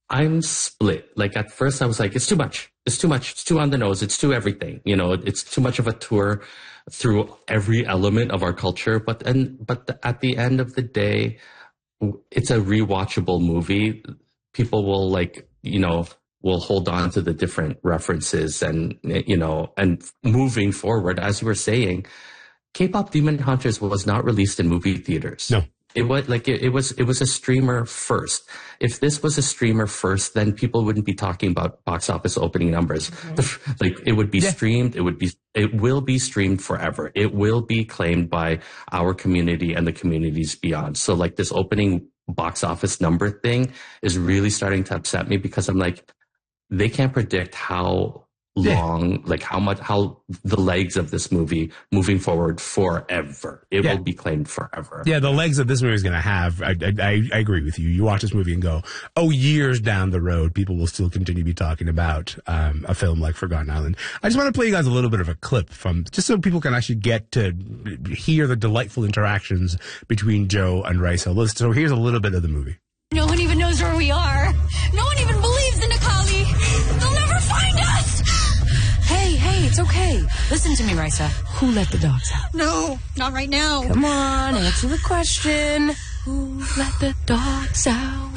I'm split. Like at first I was like, it's too much. It's too much. It's too on the nose. It's too everything. You know, it's too much of a tour through every element of our culture. But at the end of the day, it's a rewatchable movie. People will will hold on to the different references and moving forward, as you were saying, K-pop Demon Hunters was not released in movie theaters. No. It was a streamer first. If this was a streamer first, then people wouldn't be talking about box office opening numbers. Mm-hmm. Like it would be streamed. It will be streamed forever. It will be claimed by our community and the communities beyond. So like this opening box office number thing is really starting to upset me because I'm like, they can't predict how long, like how the legs of this movie moving forward forever. It will be claimed forever. Yeah, the legs that this movie is going to have, I agree with you. You watch this movie and go, oh, years down the road, people will still continue to be talking about a film like Forgotten Island. I just want to play you guys a little bit of a clip from, just so people can actually get to hear the delightful interactions between Joe and Raisa. So here's a little bit of the movie. No one even knows where we are. No one even believes in Akali. They'll never find us. Hey, it's okay. Listen to me, Raisa. Who let the dogs out? No, not right now. Come on, answer the question. Who let the dogs out?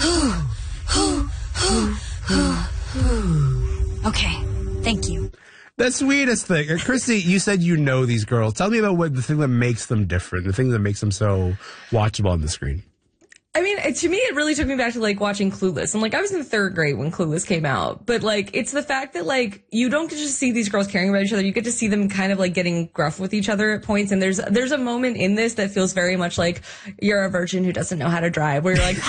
Okay, thank you. The sweetest thing. Christy, you said you know these girls. Tell me about what the thing that makes them different, the thing that makes them so watchable on the screen. I mean, to me, it really took me back to, like, watching Clueless. And, like, I was in third grade when Clueless came out. But, like, it's the fact that, like, you don't get to see these girls caring about each other. You get to see them kind of, like, getting gruff with each other at points. And there's a moment in this that feels very much like you're a virgin who doesn't know how to drive, where you're like,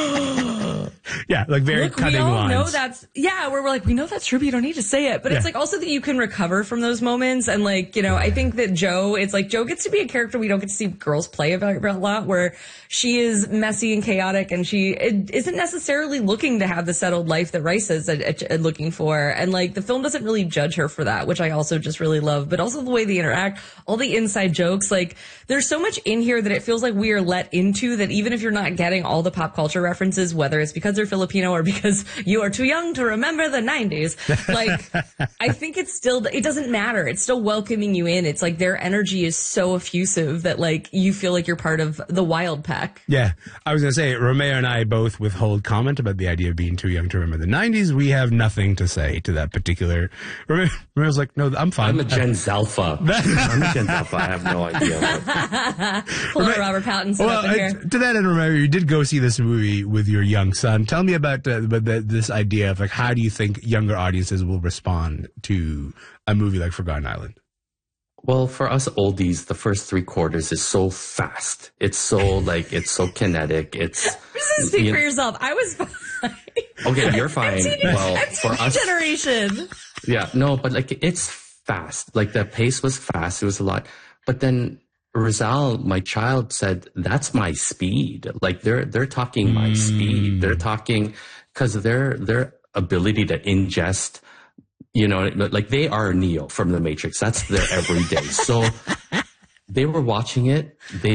yeah, like very look, cutting we all lines. know that's, where we're like, we know that's true, but you don't need to say it. But it's like also that you can recover from those moments. And like, you know, I think that Joe gets to be a character we don't get to see girls play about a lot, where she is messy and chaotic and she isn't necessarily looking to have the settled life that Rice is looking for. And like, the film doesn't really judge her for that, which I also just really love, but also the way they interact, all the inside jokes. Like, there's so much in here that it feels like we are let into, that even if you're not getting all the pop culture references, whether it's because they're Filipino or because you are too young to remember the 90s, like, I think it doesn't matter. It's still welcoming you in. It's like their energy is so effusive that like you feel like you're part of the wild pack. Yeah. I was going to say, Romeo and I both withhold comment about the idea of being too young to remember the 90s. We have nothing to say to that particular. Romeo's like, no, I'm fine. I'm a Gen Zalpha. I'm a Gen Zalpha. I have no idea. Pull Robert Pattinson up in here. To that end, Romeo, you did go see this movie with your young son. Tell me about this idea of like, how do you think younger audiences will respond to a movie like Forgotten Island? Well, for us oldies, the first 3/4 is so fast. It's so kinetic. It's. Just speak for yourself. I was fine. Okay, you're fine. Well, for us, generation. Yeah, no, but like it's fast. Like the pace was fast. It was a lot. But then Rizal, my child, said, "That's my speed." Like they're talking my speed. They're talking because their ability to ingest. You know, like they are Neo from the Matrix. That's their everyday. So they were watching it.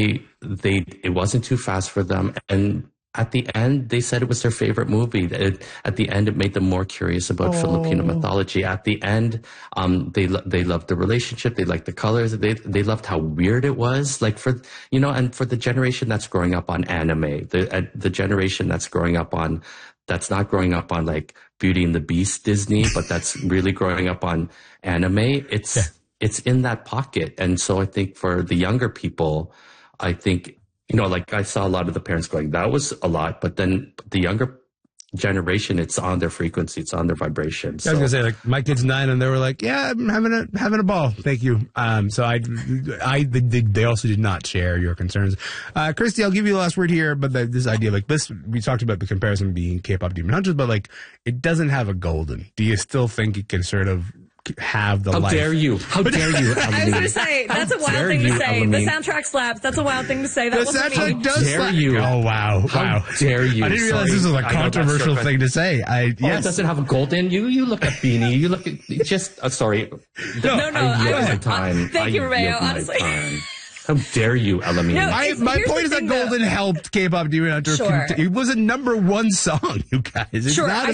It wasn't too fast for them. And at the end, they said it was their favorite movie. At the end, it made them more curious about Filipino mythology. At the end, they loved the relationship. They liked the colors. They loved how weird it was. Like and for the generation that's growing up on anime, the generation that's not growing up on like Beauty and the Beast Disney, but that's really growing up on anime. It's in that pocket. And so I think for the younger people, I think, like I saw a lot of the parents going, that was a lot, but then the younger generation, it's on their frequency, it's on their vibration. So. I was gonna say, like, my kid's 9 and they were like, yeah, I'm having a ball, thank you. So they also did not share your concerns. Christy, I'll give you the last word here, but this idea, like this, we talked about the comparison being K-pop Demon Hunters, but like it doesn't have a golden. Do you still think it can sort of have the life? How dare you? I was going to say, that's a wild thing to say. The soundtrack slaps. That's a wild thing to say. That the soundtrack does slap. You? Oh, wow. How dare you? I didn't realize this was a controversial thing to say. It doesn't have a golden. You look at Beanie. You look at just, sorry. Thank you, Romeo, honestly. How dare you, Elamine? No, my point is that Golden helped K-pop Demon Hunter. Sure. It was a #1 song, you guys. It's sure. not